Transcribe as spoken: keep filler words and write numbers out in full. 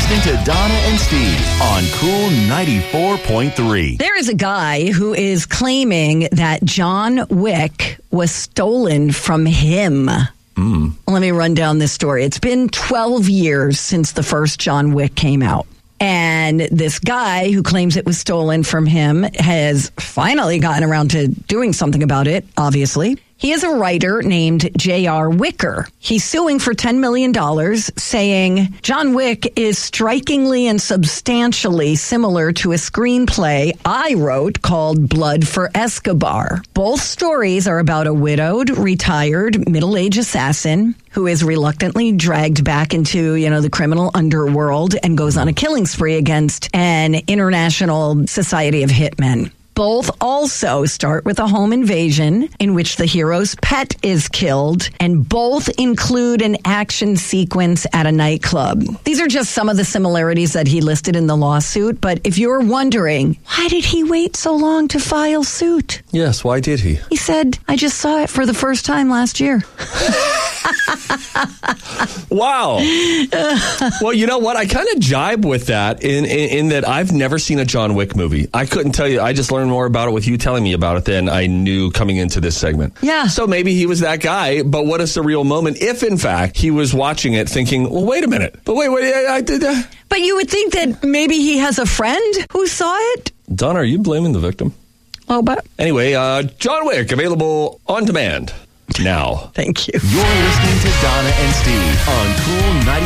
listening to Donna and Steve on Cool ninety-four point three. There is a guy who is claiming that John Wick was stolen from him. Mm. Let me run down this story. It's been twelve years since the first John Wick came out. And this guy who claims it was stolen from him has finally gotten around to doing something about it, obviously. He is a writer named J R Wicker. He's suing for ten million dollars, saying John Wick is strikingly and substantially similar to a screenplay I wrote called Blood for Escobar. Both stories are about a widowed, retired, middle-aged assassin who is reluctantly dragged back into, you know, the criminal underworld and goes on a killing spree against an international society of hitmen. Both also start with a home invasion in which the hero's pet is killed, and both include an action sequence at a nightclub. These are just some of the similarities that he listed in the lawsuit, but if you're wondering, why did he wait so long to file suit? Yes, why did he? He said, I just saw it for the first time last year. Wow. Well, you know what? I kind of jibe with that in, in in that I've never seen a John Wick movie. I couldn't tell you. I just learned more about it with you telling me about it than I knew coming into this segment. Yeah. So maybe he was that guy, but what a surreal moment if, in fact, he was watching it thinking, well, wait a minute. But wait, wait, I, I did that. But you would think that maybe he has a friend who saw it? Donna, are you blaming the victim? Oh, but... Anyway, uh, John Wick, available on demand now. Thank you. You're listening to Donna and Steve on Cool ninety-four point three.